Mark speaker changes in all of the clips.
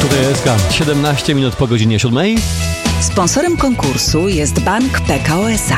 Speaker 1: RTSK. 17 minut po godzinie 7.
Speaker 2: Sponsorem konkursu jest Bank PKO SA.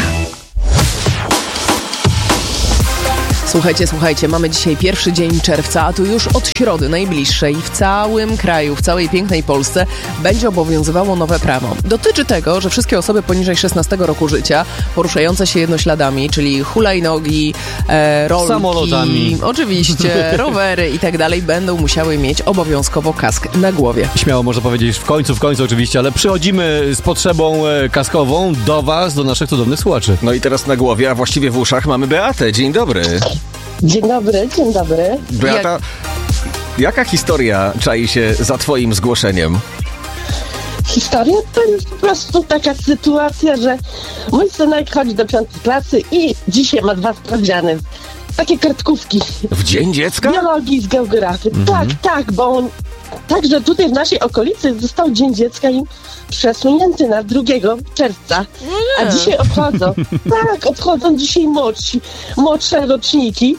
Speaker 3: Słuchajcie, mamy dzisiaj pierwszy dzień czerwca, a tu już od środy najbliższej w całym kraju, w całej pięknej Polsce będzie obowiązywało nowe prawo. Dotyczy tego, że wszystkie osoby poniżej 16 roku życia, poruszające się jednośladami, czyli hulajnogi, rolki,
Speaker 1: samolotami,
Speaker 3: oczywiście, rowery i tak dalej, będą musiały mieć obowiązkowo kask na głowie.
Speaker 1: Śmiało można powiedzieć w końcu oczywiście, ale przychodzimy z potrzebą kaskową do was, do naszych cudownych słuchaczy.
Speaker 4: No i teraz na głowie, a właściwie w uszach mamy Beatę. Dzień dobry.
Speaker 5: Dzień dobry.
Speaker 4: Beata, jaka historia czai się za twoim zgłoszeniem?
Speaker 5: Historia to jest po prostu taka sytuacja, że mój synek chodzi do 5. klasy i dzisiaj ma 2 sprawdziany. Takie kartkówki.
Speaker 4: W Dzień Dziecka?
Speaker 5: Biologii z geografii. Tak, bo on, także tutaj w naszej okolicy został Dzień Dziecka im przesunięty na 2 czerwca. A dzisiaj obchodzą dzisiaj młodsze roczniki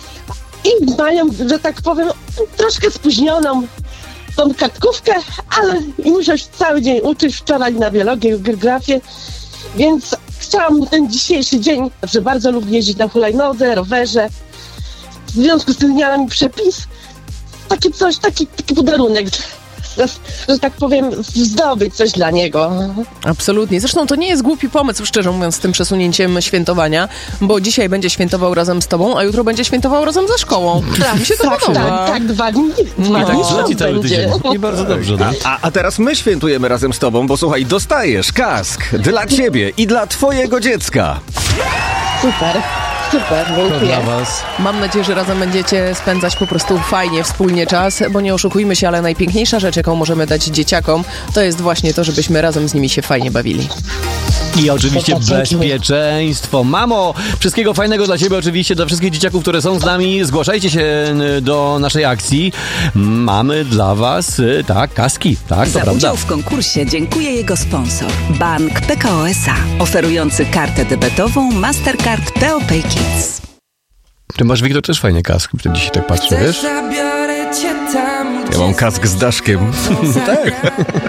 Speaker 5: i mają, że tak powiem, troszkę spóźnioną tą kartkówkę, ale i muszą się cały dzień uczyć, wczoraj na biologię, geografię, więc chciałam ten dzisiejszy dzień, że bardzo lubię jeździć na hulajnodze, rowerze. W związku z tym miała mi przepis, taki podarunek, że tak powiem, zdobyć coś dla niego.
Speaker 3: Absolutnie. Zresztą to nie jest głupi pomysł, szczerze mówiąc, z tym przesunięciem świętowania, bo dzisiaj będzie świętował razem z tobą, a jutro będzie świętował razem ze szkołą. Mi się to podoba.
Speaker 5: Tak, 2 dni.
Speaker 1: Zleci cały tydzień. I bardzo dobrze. No?
Speaker 4: A teraz my świętujemy razem z tobą, bo słuchaj, dostajesz kask dla ciebie i dla twojego dziecka.
Speaker 5: Super,
Speaker 1: To
Speaker 5: dziękuję.
Speaker 1: dla was.
Speaker 3: Mam nadzieję, że razem będziecie spędzać po prostu fajnie, wspólnie czas, bo nie oszukujmy się, ale najpiękniejsza rzecz, jaką możemy dać dzieciakom, to jest właśnie to, żebyśmy razem z nimi się fajnie bawili.
Speaker 1: I oczywiście bezpieczeństwo. Mamo, wszystkiego fajnego dla ciebie, oczywiście dla wszystkich dzieciaków, które są z nami. Zgłaszajcie się do naszej akcji. Mamy dla was, kaski. Tak, to
Speaker 2: Za
Speaker 1: prawda.
Speaker 2: udział w konkursie dziękuję jego sponsor. Bank PKO SA. Oferujący kartę debetową Mastercard POP Kids.
Speaker 1: Ty masz, Wiktor, też fajny kask. Wtedy dzisiaj tak patrzę, wiesz?
Speaker 4: Ja mam kask z daszkiem. Tak.